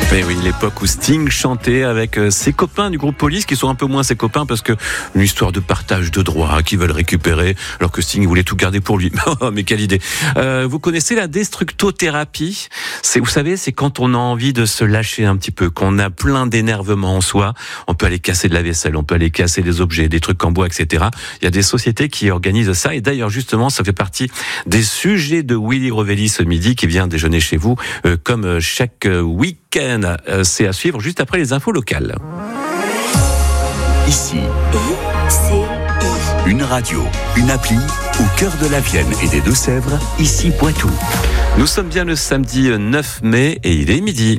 Et oui, l'époque où Sting chantait avec ses copains du groupe Police, qui sont un peu moins ses copains parce que une histoire de partage de droits qu'ils veulent récupérer, alors que Sting voulait tout garder pour lui. Mais quelle idée. Vous connaissez la destructothérapie? Vous savez, c'est quand on a envie de se lâcher un petit peu, qu'on a plein d'énervement en soi. On peut aller casser de la vaisselle, on peut aller casser des objets, des trucs en bois, etc. Il y a des sociétés qui organisent ça. Et d'ailleurs, justement, ça fait partie des sujets de Willy Revelli ce midi, qui vient déjeuner chez vous, comme chaque week-end. C'est à suivre juste après les infos locales. Ici, une radio, une appli au cœur de la Vienne et des Deux-Sèvres, ici Poitou. Nous sommes bien le samedi 9 mai et il est midi.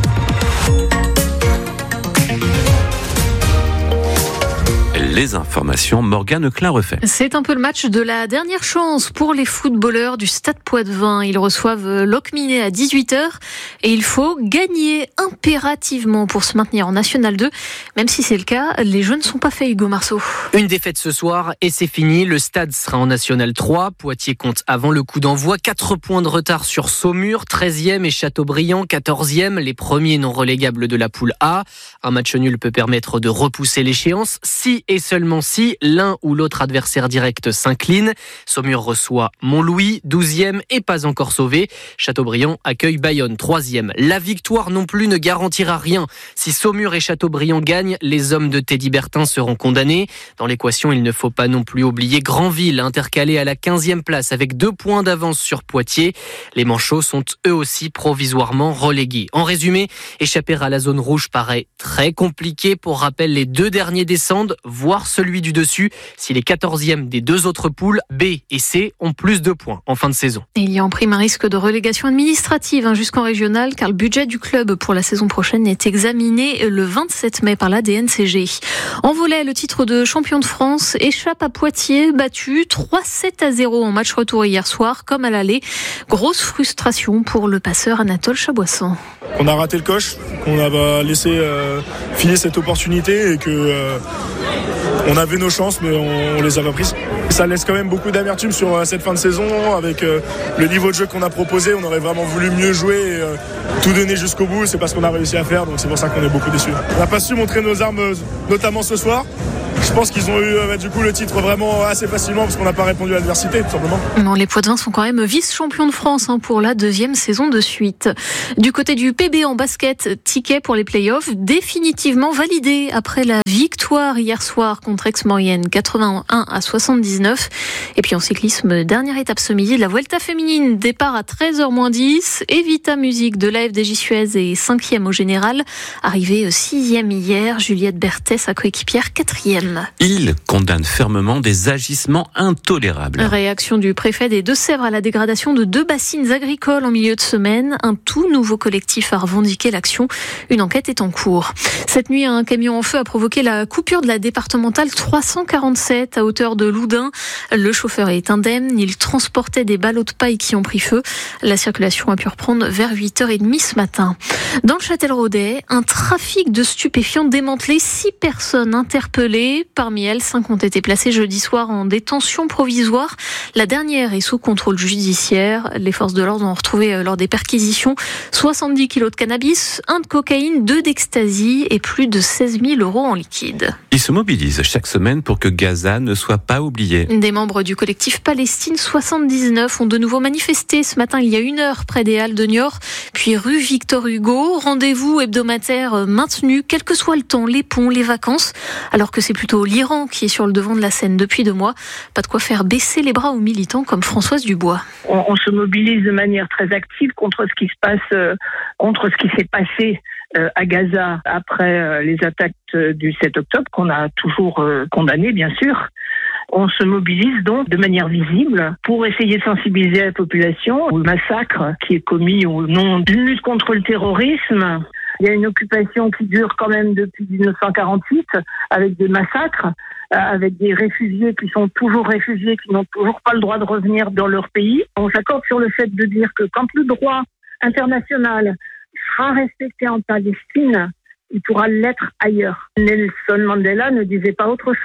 Les informations, Morgane Klein-Refait. C'est un peu le match de la dernière chance pour les footballeurs du Stade Poitvin. Ils reçoivent Locminé à 18h et il faut gagner impérativement pour se maintenir en National 2. Même si c'est le cas, les jeux ne sont pas faits, Hugo Marceau. Une défaite ce soir et c'est fini. Le Stade sera en National 3. Poitiers compte avant le coup d'envoi 4 points de retard sur Saumur, 13e et Châteaubriand, 14e, les premiers non relégables de la poule A. Un match nul peut permettre de repousser l'échéance si et seulement si l'un ou l'autre adversaire direct s'incline. Saumur reçoit Montlouis, 12e et pas encore sauvé. Châteaubriand accueille Bayonne, 3e. La victoire non plus ne garantira rien. Si Saumur et Châteaubriand gagnent, les hommes de Teddy Bertin seront condamnés. Dans l'équation, il ne faut pas non plus oublier Granville, intercalé à la 15e place avec 2 points d'avance sur Poitiers. Les Manchots sont eux aussi provisoirement relégués. En résumé, échapper à la zone rouge paraît très compliqué. Pour rappel, les 2 derniers descendent, voire celui du dessus, si les 14e des 2 autres poules, B et C, ont plus de points en fin de saison. Et il y a en prime un risque de relégation administrative jusqu'en régional, car le budget du club pour la saison prochaine est examiné le 27 mai par la DNCG. En volley, le titre de champion de France échappe à Poitiers, battu 3-7-0 en match retour hier soir, comme à l'aller. Grosse frustration pour le passeur Anatole Chaboissan. On a raté le coche, qu'on a laissé filer cette opportunité et que on avait nos chances, mais on les a pas prises. Ça laisse quand même beaucoup d'amertume sur cette fin de saison. Avec le niveau de jeu qu'on a proposé, on aurait vraiment voulu mieux jouer et tout donner jusqu'au bout. C'est pas ce qu'on a réussi à faire, donc c'est pour ça qu'on est beaucoup déçus. On n'a pas su montrer nos armes, notamment ce soir. Je pense qu'ils ont eu du coup le titre vraiment assez facilement parce qu'on n'a pas répondu à l'adversité, tout simplement. Non, les Poitvins sont quand même vice-champions de France pour la 2e saison de suite. Du côté du PB en basket, ticket pour les playoffs définitivement validé après la victoire hier soir contre Aix-Maurienne, 81-79. Et puis en cyclisme, dernière étape ce midi de la Vuelta féminine, départ à 13h-10. Evita Music de l'AFDJ Suez est 5e au général. Arrivée 6e hier, Juliette Berthet, sa coéquipière, 4e. Il condamne fermement des agissements intolérables. Réaction du préfet des Deux-Sèvres à la dégradation de 2 bassines agricoles en milieu de semaine. Un tout nouveau collectif a revendiqué l'action. Une enquête est en cours. Cette nuit, un camion en feu a provoqué la coupure de la départementale 347 à hauteur de Loudun. Le chauffeur est indemne. Il transportait des ballots de paille qui ont pris feu. La circulation a pu reprendre vers 8h30 ce matin. Dans le Châtel-Rodet, un trafic de stupéfiants démantelé. 6 personnes interpellées. Parmi elles, 5 ont été placées jeudi soir en détention provisoire. La dernière est sous contrôle judiciaire. Les forces de l'ordre ont retrouvé lors des perquisitions 70 kilos de cannabis, 1 de cocaïne, 2 d'ecstasy et plus de 16 000 € en liquide. Ils se mobilisent chaque semaine pour que Gaza ne soit pas oublié. Des membres du collectif Palestine 79 ont de nouveau manifesté ce matin il y a 1 heure près des Halles de Niort, puis rue Victor Hugo. Rendez-vous hebdomadaire maintenu, quel que soit le temps, les ponts, les vacances, alors que c'est plutôt l'Iran qui est sur le devant de la scène depuis 2 mois. Pas de quoi faire baisser les bras aux militants comme Françoise Dubois. On se mobilise de manière très active contre ce qui se passe, contre ce qui s'est passé à Gaza après les attaques du 7 octobre, qu'on a toujours condamné, bien sûr. On se mobilise donc de manière visible pour essayer de sensibiliser la population au massacre qui est commis au nom d'une lutte contre le terrorisme. Il y a une occupation qui dure quand même depuis 1948 avec des massacres, avec des réfugiés qui sont toujours réfugiés, qui n'ont toujours pas le droit de revenir dans leur pays. On s'accorde sur le fait de dire que quand le droit international sera respecté en Palestine, il pourra l'être ailleurs. Nelson Mandela ne disait pas autre chose.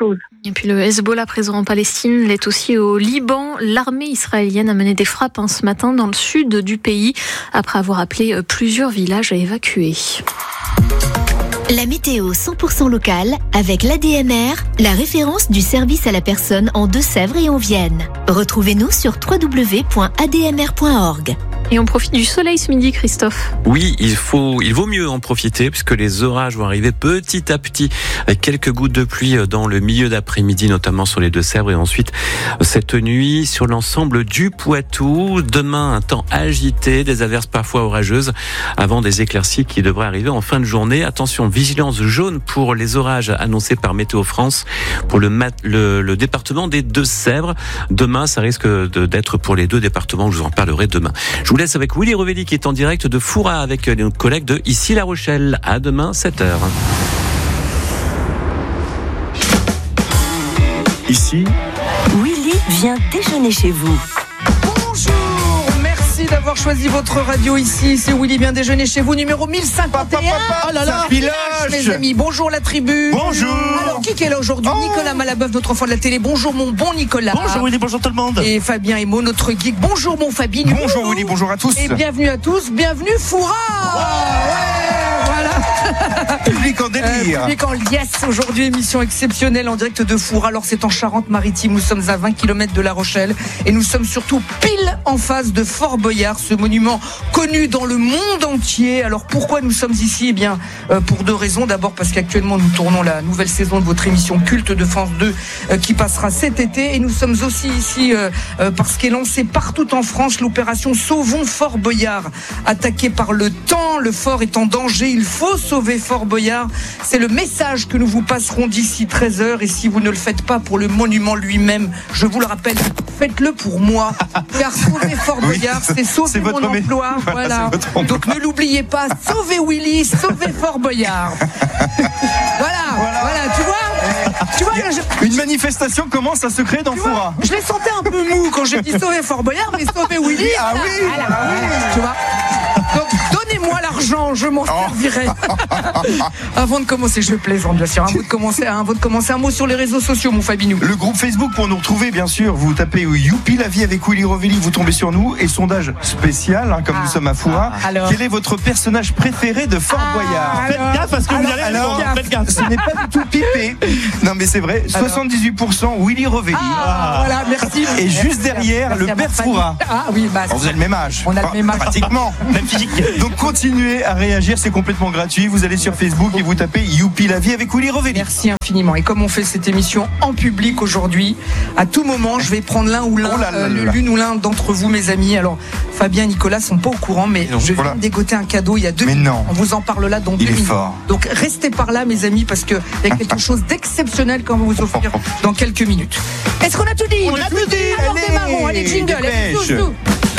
Et puis le Hezbollah présent en Palestine l'est aussi au Liban. L'armée israélienne a mené des frappes ce matin dans le sud du pays après avoir appelé plusieurs villages à évacuer. La météo 100% locale avec l'ADMR, la référence du service à la personne en Deux-Sèvres et en Vienne. Retrouvez-nous sur www.admr.org. Et on profite du soleil ce midi, Christophe. Oui, il vaut mieux en profiter puisque les orages vont arriver petit à petit avec quelques gouttes de pluie dans le milieu d'après-midi, notamment sur les Deux-Sèvres et ensuite cette nuit sur l'ensemble du Poitou. Demain, un temps agité, des averses parfois orageuses avant des éclaircies qui devraient arriver en fin de journée. Attention, vigilance jaune pour les orages annoncés par Météo France pour le département des Deux-Sèvres. Demain, ça risque d'être pour les deux départements. Je vous en parlerai demain. Je vous laisse avec Willy Rovelli qui est en direct de Foura avec nos collègues de Ici La Rochelle. À demain, 7h. Ici, Willy vient déjeuner chez vous. Bonjour, merci d'avoir choisi votre radio ici. C'est Willy vient déjeuner chez vous, numéro 1051. Oh là là, mes amis. Bonjour la tribu. Bonjour. Alors, qui est là aujourd'hui? Nicolas Malabeuf, notre enfant de la télé. Bonjour mon bon Nicolas. Bonjour Willy, bonjour tout le monde. Et Fabien Emo, notre geek. Bonjour mon Fabien. Bonjour Willy, bonjour à tous. Et bienvenue à tous, bienvenue Foura. Voilà. Public en délire. Public en liesse. Aujourd'hui, émission exceptionnelle en direct de Foura. Alors, c'est en Charente-Maritime. Nous sommes à 20 km de La Rochelle. Et nous sommes surtout pile en face de Fort Boyard, ce monument connu dans le monde entier. Alors, pourquoi nous sommes ici? Eh bien, pour deux raisons. D'abord, parce qu'actuellement, nous tournons la nouvelle saison de votre émission culte de France 2 qui passera cet été. Et nous sommes aussi ici parce qu'est lancée partout en France l'opération Sauvons Fort Boyard. Attaqué par le temps, le fort est en danger. Il faut sauver Fort Boyard. C'est le message que nous vous passerons d'ici 13h. Et si vous ne le faites pas pour le monument lui-même, je vous le rappelle, faites-le pour moi. Car sauver Fort Boyard, c'est sauver mon emploi. Voilà. Donc ne l'oubliez pas. Sauvez Willy, sauvez Fort Boyard. Voilà, tu vois une manifestation commence à se créer dans Foura. Je les sentais un peu mou quand j'ai dit sauver Fort Boyard, mais sauver Willy. Ah oui. Tu vois. Donc donnez-moi l'argent, je m'en servirai. Avant de commencer, je plaisante bien sûr. Avant de commencer, un mot sur les réseaux sociaux, mon Fabinou. Le groupe Facebook pour nous retrouver, bien sûr. Vous tapez Youpi la vie avec Willy Rovelli, vous tombez sur nous. Et sondage spécial, comme nous sommes à Foura. Quel est votre personnage préféré de Fort Boyard? Faites gaffe parce que vous allez faites gaffe. Ce n'est pas du tout pipé. Non mais c'est vrai, 78% Willy Rovelli. Voilà, merci. Et juste derrière, le père Foura. Ah oui, vous avez le même âge. On a le même âge. Pratiquement. Même physique. Donc continuez à réagir, c'est complètement gratuit. Vous allez sur Facebook et vous tapez Youpi la vie avec Willy Rovelli. Merci infiniment. Et comme on fait cette émission en public aujourd'hui, à tout moment, je vais prendre l'une ou l'un d'entre vous, mes amis. Alors, Fabien et Nicolas sont pas au courant, mais je viens de dégoter un cadeau il y a 2 minutes. On vous en parle là dans 2 minutes. Fort. Donc restez par là, mes amis, parce qu'il y a quelque chose d'exceptionnel qu'on va vous offrir dans quelques minutes. Est-ce qu'on a tout dit? On a tout dit. Alors démarrons, allez, jingle, allez, tout.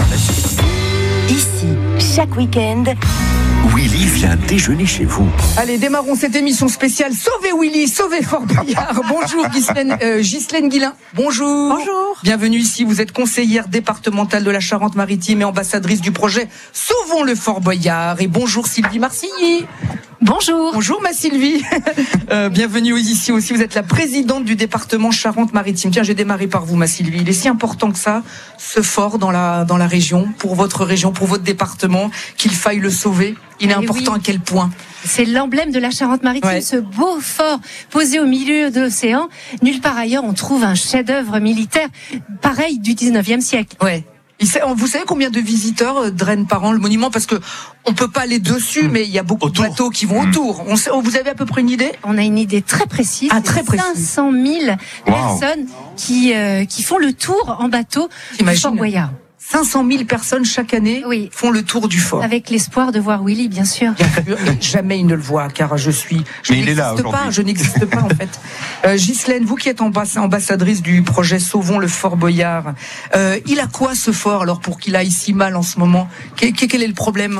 Ici, chaque week-end, Willy vient déjeuner chez vous. Allez, démarrons cette émission spéciale. Sauvez Willy, sauvez Fort Boyard. Bonjour Ghislaine Guillain. Bonjour. Bonjour. Bienvenue ici. Vous êtes conseillère départementale de la Charente-Maritime et ambassadrice du projet Sauvons le Fort Boyard. Et bonjour Sylvie Marcilly. Bonjour. Bonjour ma Sylvie. Bienvenue ici aussi. Vous êtes la présidente du département Charente-Maritime. Tiens, j'ai démarré par vous ma Sylvie. Il est si important que ça, ce fort dans la région, pour votre département, qu'il faille le sauver. Il est important à quel point? C'est l'emblème de la Charente-Maritime, ce beau fort posé au milieu de l'océan. Nulle part ailleurs on trouve un chef-d'œuvre militaire pareil du 19e siècle. Ouais. Vous savez combien de visiteurs drainent par an le monument? Parce que on peut pas aller dessus, mais il y a beaucoup de bateaux qui vont autour. Vous avez à peu près une idée? On a une idée très précise. Très précise. 500 000 personnes qui font le tour en bateau du Fort Boyard. 500 000 personnes chaque année font le tour du fort. Avec l'espoir de voir Willy, bien sûr. Jamais il ne le voit, car je n'existe pas en fait. Ghislaine, vous qui êtes ambassadrice du projet Sauvons le Fort Boyard, il a quoi ce fort alors pour qu'il aille si mal en ce moment? Quel est le problème?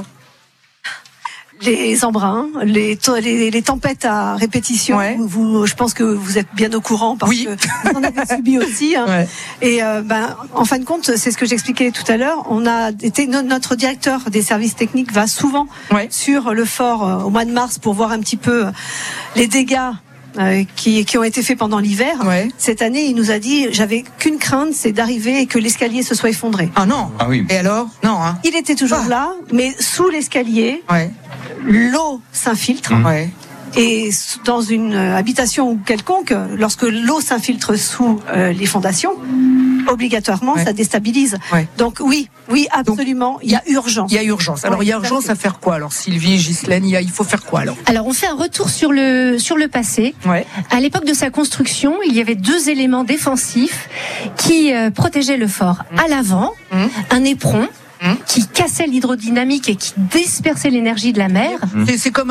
Les embruns, les tempêtes à répétition. Ouais. Je pense que vous êtes bien au courant parce que vous en avez subi aussi. Hein. Ouais. Et en fin de compte, c'est ce que j'expliquais tout à l'heure. Notre directeur des services techniques va souvent sur le fort au mois de mars pour voir un petit peu les dégâts qui ont été faits pendant l'hiver. Ouais. Cette année, il nous a dit, j'avais qu'une crainte, c'est d'arriver et que l'escalier se soit effondré. Ah non. Ah oui. Et alors? Non. Hein. Il était toujours là, mais sous l'escalier, l'eau s'infiltre. Ouais. Et dans une habitation quelconque, lorsque l'eau s'infiltre sous les fondations, obligatoirement, ça déstabilise. Ouais. Donc oui, absolument, il y a urgence. Il y a urgence. Alors il y a urgence à faire quoi? Alors Sylvie, Ghislaine, il faut faire quoi alors? Alors on fait un retour sur le passé. Ouais. À l'époque de sa construction, il y avait 2 éléments défensifs qui protégeaient le fort. À l'avant, un éperon qui cassait l'hydrodynamique et qui dispersait l'énergie de la mer. C'est comme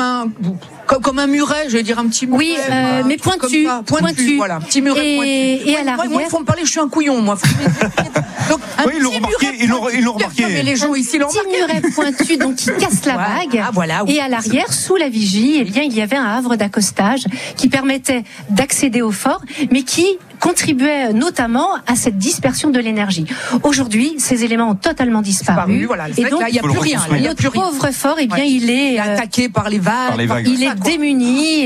un muret, je vais dire un petit muret. Oui, mais pointu. Voilà, un petit muret pointu. Et à l'arrière. Moi, il faut me parler, je suis un couillon, moi. Donc, ils l'ont remarqué. Mais les gens ici l'ont remarqué. Un petit muret pointu, donc qui casse la vague. Ah, voilà, et à l'arrière, sous la vigie, il y avait un havre d'accostage qui permettait d'accéder au fort, mais qui contribuait notamment à cette dispersion de l'énergie. Aujourd'hui, ces éléments ont totalement disparu. Voilà, et donc, il n'y a plus rien. Notre pauvre fort, il est attaqué par les vagues. Il est démuni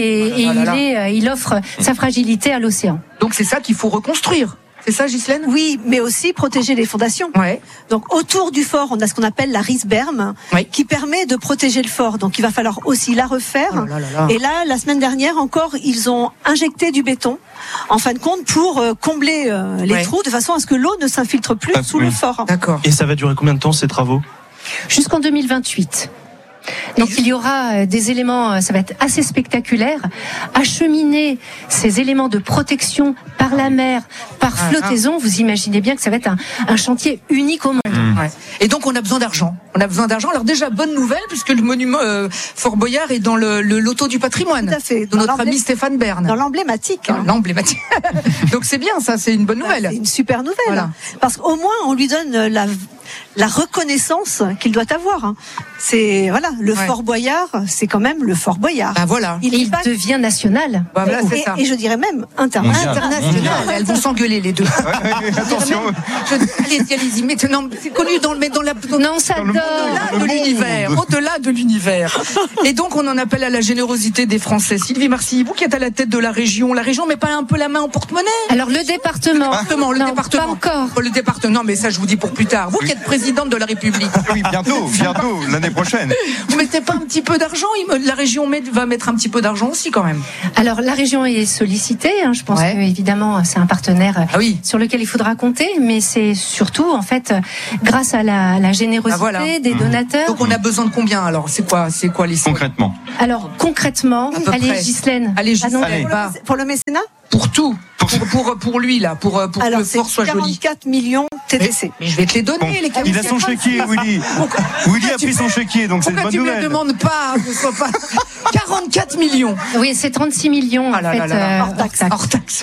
et il offre sa fragilité à l'océan. Donc c'est ça qu'il faut reconstruire. C'est ça, Ghislaine? Oui, mais aussi protéger les fondations. Ouais. Donc autour du fort, on a ce qu'on appelle la risberme, qui permet de protéger le fort. Donc il va falloir aussi la refaire. Et là, la semaine dernière encore, ils ont injecté du béton, en fin de compte, pour combler les trous, de façon à ce que l'eau ne s'infiltre plus sous le fort. D'accord. Et ça va durer combien de temps ces travaux? Jusqu'en 2028. Donc il y aura des éléments, ça va être assez spectaculaire, acheminer ces éléments de protection par la mer, par flottaison. Vous imaginez bien que ça va être un chantier unique au monde. Ouais. Et donc on a besoin d'argent. Alors déjà, bonne nouvelle, puisque le monument Fort Boyard est dans le loto du patrimoine. Tout à fait. De notre ami Stéphane Bern. Dans l'emblématique. L'emblématique. Donc c'est bien, ça, c'est une bonne nouvelle. C'est une super nouvelle. Voilà. Parce qu'au moins on lui donne la reconnaissance qu'il doit avoir. C'est le Fort Boyard, c'est quand même le Fort Boyard. Ah voilà. Il devient national. Voilà, c'est ça. Et je dirais même international. Elles vont s'engueuler les deux. Attention. Allez-y. Maintenant, c'est connu non, ça au-delà de l'univers. Et donc on en appelle à la générosité des Français. Sylvie Marcy, vous qui êtes à la tête de la région met pas un peu la main en porte-monnaie? Alors le département. Le département. Pas encore. Le département, mais ça je vous dis pour plus tard. Vous qui êtes présidente de la République. Oui, bientôt, l'année prochaine. Vous mettez pas un petit peu d'argent? La région va mettre un petit peu d'argent aussi quand même. Alors la région est sollicitée. Je pense que évidemment c'est un partenaire sur lequel il faudra compter, mais c'est surtout en fait grâce à la générosité des donateurs. Donc on a besoin de combien alors? C'est quoi les sommes? Concrètement. Alors concrètement, allez Ghislaine. Pour le mécénat? Pour tout. Pour lui là, pour que le fort soit joli. 44 millions TTC. Mais je vais te les donner les 44. Il a son chéquier, Willy. Willy a pris son chéquier, donc c'est une bonne nouvelle. Pourquoi tu me le demandes pas? 44 millions. Oui, c'est 36 millions en fait. Hors taxe.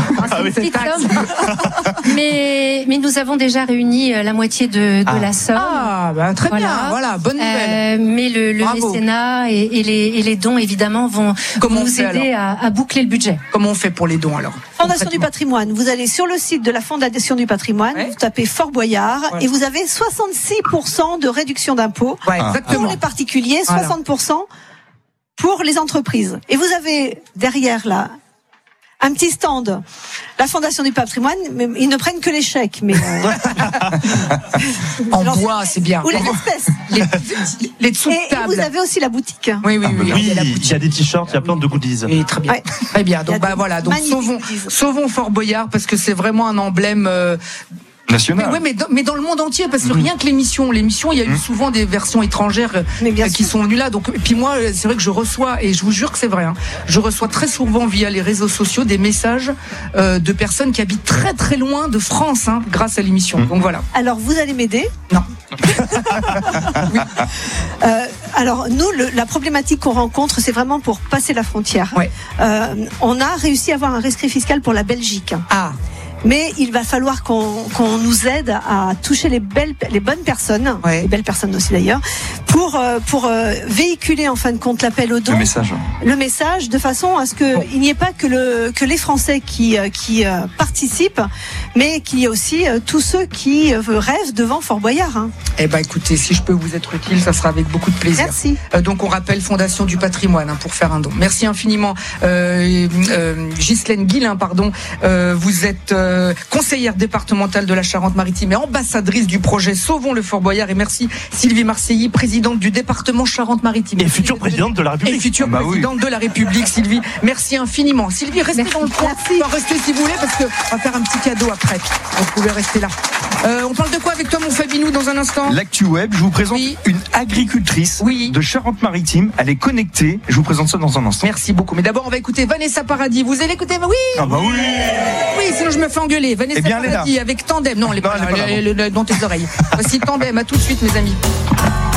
Mais nous avons déjà réuni la moitié de la somme. Ah, très bien. Voilà, bonne nouvelle. Mais le mécénat et les dons évidemment vont nous aider à boucler le budget. Comment on fait pour les dons alors? Fondation du patrimoine, vous allez sur le site de la Fondation du patrimoine, vous tapez Fort Boyard et vous avez 66% de réduction d'impôts pour les particuliers, 60% pour les entreprises. Et vous avez derrière là un petit stand, la Fondation du patrimoine, mais ils ne prennent que les chèques. Mais en bois, c'est bien. Ou les espèces. Les dessous de table. Et vous avez aussi la boutique. Oui, il y a des t-shirts, il y a plein de goodies. Oui, très bien. Très bien. Donc voilà. Donc sauvons Fort Boyard parce que c'est vraiment un emblème. National. Mais dans le monde entier, parce que rien que l'émission, il y a eu souvent des versions étrangères qui sont venues là. Donc, et puis moi, c'est vrai que je reçois, et je vous jure que c'est vrai, je reçois très souvent via les réseaux sociaux des messages de personnes qui habitent très très loin de France, grâce à l'émission. Donc voilà. Alors vous allez m'aider? Non. Alors nous, la problématique qu'on rencontre, c'est vraiment pour passer la frontière. On a réussi à avoir un rescrit fiscal pour la Belgique. mais il va falloir qu'on nous aide à toucher les bonnes personnes, les belles personnes aussi d'ailleurs, pour véhiculer en fin de compte l'appel au don, le message, de façon à ce qu'il n'y ait pas que les Français qui participent, mais qu'il y ait aussi tous ceux qui rêvent devant Fort Boyard. Eh ben écoutez, si je peux vous être utile, ça sera avec beaucoup de plaisir. Merci. Donc on rappelle Fondation du Patrimoine pour faire un don. Merci infiniment Ghislaine Guillain, vous êtes conseillère départementale de la Charente-Maritime et ambassadrice du projet Sauvons le Fort Boyard, et merci Sylvie Marseilly, présidente du département Charente-Maritime. Et future présidente de la République. Et future présidente de la République, Sylvie. Merci infiniment. Sylvie, restez dans le coin. Restez si vous voulez, parce qu'on va faire un petit cadeau après. Vous pouvez rester là. On parle de quoi avec toi, mon Fabinou, dans un instant? L'actu web, je vous présente une agricultrice de Charente-Maritime. Elle est connectée. Je vous présente ça dans un instant. Merci beaucoup. Mais d'abord, on va écouter Vanessa Paradis. Vous allez écouter? Oui. Ah bah oui. Oui, sinon je me fais engueuler. Vanessa Paradis avec Tandem. Non, elle est pas là, dans tes oreilles. Voici Tandem. À tout de suite, mes amis.